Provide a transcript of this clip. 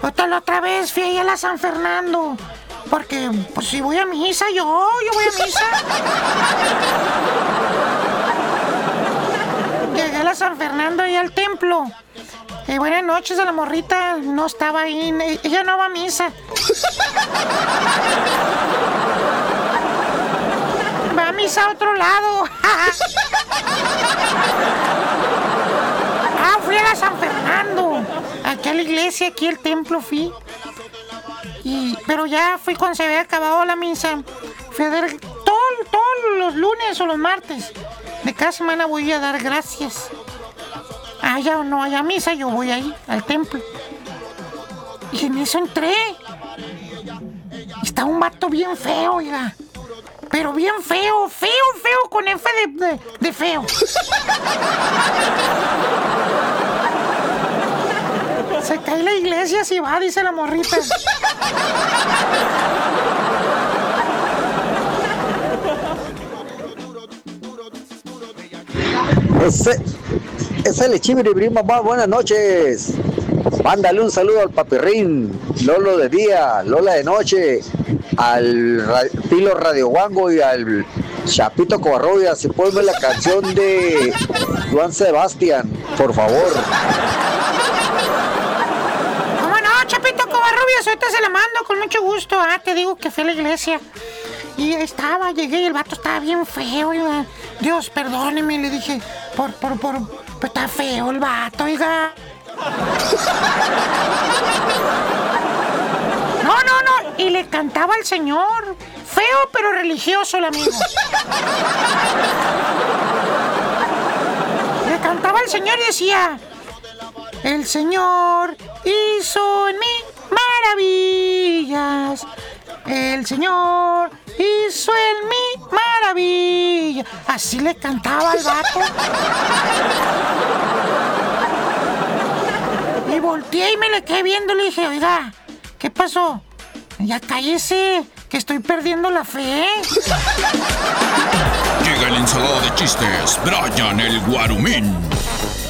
La otra vez fui ahí a la San Fernando. Porque, pues si voy a misa, yo voy a misa. Llegué a la San Fernando y al templo. Buenas noches a la morrita, no estaba ahí, ella no va a misa. Va a misa a otro lado. Fui a la San Fernando. Aquí a la iglesia, aquí al templo fui. Pero ya fui cuando se había acabado la misa. Fui a dar todos los lunes o los martes. De cada semana voy a dar gracias. Ya no haya misa, yo voy ahí, al templo. Y en eso entré. Está un vato bien feo, oiga. Pero bien feo, con F de feo. Se cae la iglesia si va, dice la morrita. Ese lechibri, mamá, buenas noches. Mándale un saludo al papirrín, Lolo de día, Lola de noche, al Pilo Radio Wango y al Chapito Covarrubias. Si puedes ver la canción de Juan Sebastián, por favor. ¿Cómo no, Chapito Covarrubias? Ahorita se la mando con mucho gusto. Te digo que fui a la iglesia. Y ahí estaba, llegué y el vato estaba bien feo. Dios, perdóneme, le dije. Pues está feo el vato, oiga. No. Y le cantaba al señor. Feo pero religioso el amigo. Le cantaba al señor y decía: el señor hizo en mí maravillas. El señor hizo en mí maravillas. Así le cantaba al vato. Y volteé y me le quedé viendo. Le dije: oiga, ¿qué pasó? Ya cállese, que estoy perdiendo la fe. Llega el ensalado de chistes, Brian el Guarumín.